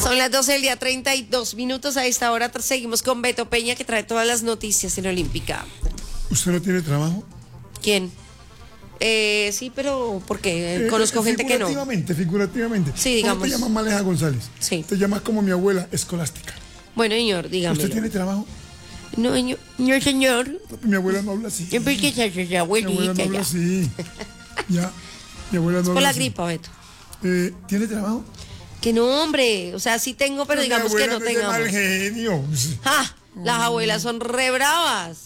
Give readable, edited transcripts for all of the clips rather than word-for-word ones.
Son las 12 del día, 32 minutos. A esta hora seguimos con Beto Peña, que trae todas las noticias en Olímpica. ¿Usted no tiene trabajo? ¿Quién? Sí, pero porque conozco gente que no. Figurativamente. Sí, digamos. ¿Cómo te llamas, Maleja González? Sí. Te llamas como mi abuela, Escolástica. Bueno, señor, dígame. ¿Usted tiene trabajo? No, señor. Mi abuela no habla así. ¿Por qué se abuelita? Mi abuela no habla así. Ya. Mi abuela no habla así. Por la gripa, Beto. ¿Tiene trabajo? Que no, hombre. O sea, sí tengo, pero digamos que no tengamos. Mal genio. Las abuelas son re bravas.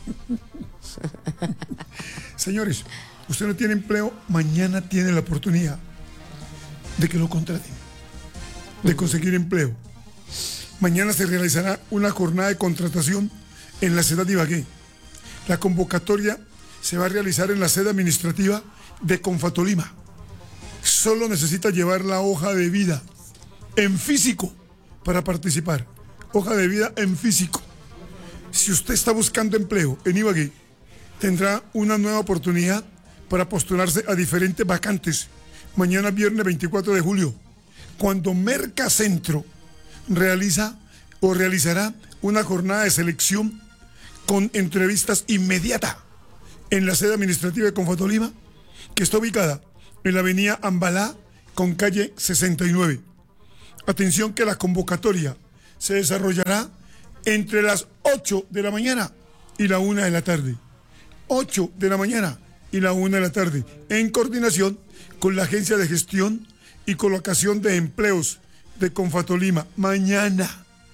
Señores, usted no tiene empleo, mañana tiene la oportunidad de que lo contraten, de conseguir empleo. Mañana se realizará una jornada de contratación en la ciudad de Ibagué. La convocatoria se va a realizar en la sede administrativa de Confatolima. Solo necesita llevar la hoja de vida en físico para participar. Hoja de vida en físico. Si usted está buscando empleo en Ibagué, tendrá una nueva oportunidad para postularse a diferentes vacantes. Mañana viernes 24 de julio, cuando Mercacentro realizará una jornada de selección con entrevistas inmediatas en la sede administrativa de Confatolima, que está ubicada en la avenida Ambalá con calle 69. Atención que la convocatoria se desarrollará entre las 8 de la mañana y la 1 de la tarde. 8 de la mañana y la 1 de la tarde, en coordinación con la Agencia de Gestión y Colocación de Empleos de Confatolima. Mañana,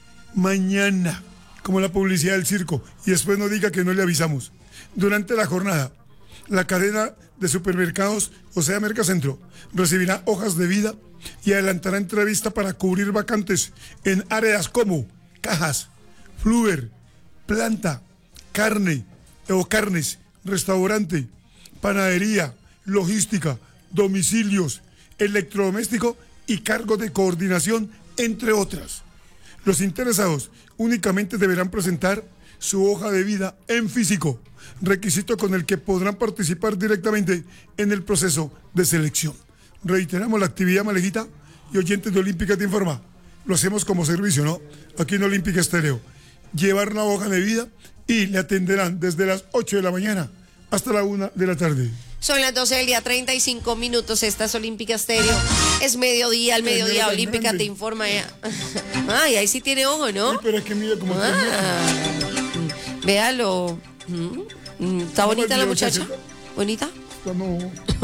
como la publicidad del circo, y después no diga que no le avisamos. Durante la jornada, la cadena de supermercados, o sea, Mercacentro, recibirá hojas de vida y adelantará entrevista para cubrir vacantes en áreas como cajas, fluver, planta, carnes, restaurante, panadería, logística, domicilios, electrodoméstico y cargos de coordinación, entre otras. Los interesados únicamente deberán presentar su hoja de vida en físico, requisito con el que podrán participar directamente en el proceso de selección. Reiteramos la actividad, Malejita, y oyentes de Olímpica te informa. Lo hacemos como servicio, ¿no? Aquí en Olímpica Estéreo. Llevar la hoja de vida y le atenderán desde las 8 de la mañana hasta la 1 de la tarde. Son las 12 del día, 35 minutos. Esta es Olímpica Estéreo. Es mediodía, al mediodía. Olímpica te informa ya. Ay, ahí sí tiene ojo, ¿no? Sí, pero es que mide como véalo. ¿Está bonita la muchacha? ¿Bonita? No.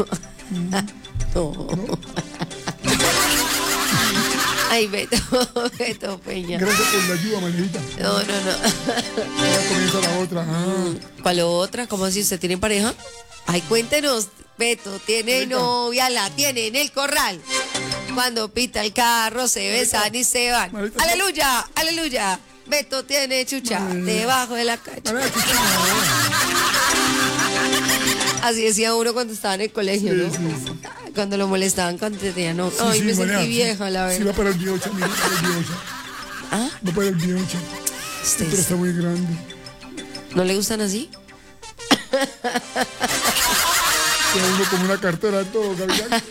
Ay, Beto Peña. Gracias por la ayuda, Manejita. No. Ya comienza la otra. ¿Cuál otra? ¿Cómo así? ¿Usted tiene pareja? Ay, cuéntenos, Beto, ¿tiene novia? La tiene en el corral. Cuando pita el carro, se besan y se van. Marita, ¡Aleluya! ¡Aleluya! Beto tiene chucha debajo de la cacha. Así decía uno cuando estaba en el colegio, ¿no? Sí. Cuando lo molestaban cuando tenía no. Ay, Sí, me María, sentí vieja, la verdad. Sí, va para el 18, mira, para el 18. ¿Ah? Va para el 18. Sí, pero está muy grande. ¿No le gustan así? Tiene uno como una cartera todo, Gabriel.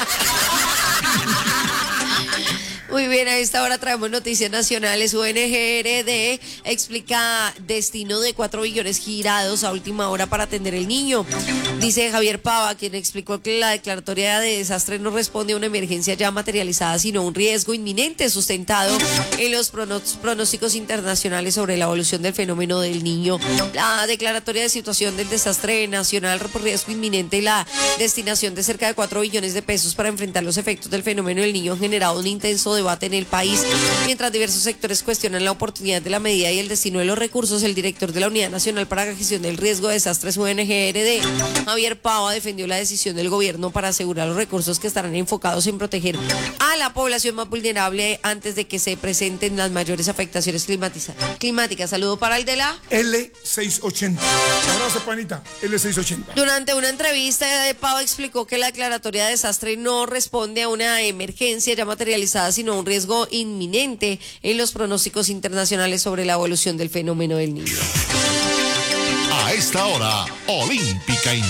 Muy bien, a esta hora traemos noticias nacionales. ONG-RD explica destino de 4 billones girados a última hora para atender el niño. Dice Javier Pava, quien explicó que la declaratoria de desastre no responde a una emergencia ya materializada, sino a un riesgo inminente sustentado en los pronósticos internacionales sobre la evolución del fenómeno del niño. La declaratoria de situación del desastre nacional por riesgo inminente y la destinación de cerca de 4 billones de pesos para enfrentar los efectos del fenómeno del niño han generado un intenso debate en el país. Mientras diversos sectores cuestionan la oportunidad de la medida y el destino de los recursos, el director de la Unidad Nacional para la Gestión del Riesgo de Desastres, ONG-RD, Javier Pava, defendió la decisión del gobierno para asegurar los recursos que estarán enfocados en proteger a la población más vulnerable antes de que se presenten las mayores afectaciones climáticas. Saludo para el de la L680. Abrazo, panita. L680. Durante una entrevista, Pava explicó que la declaratoria de desastre no responde a una emergencia ya materializada, sino a un riesgo inminente en los pronósticos internacionales sobre la evolución del fenómeno del niño. A esta hora, Olímpica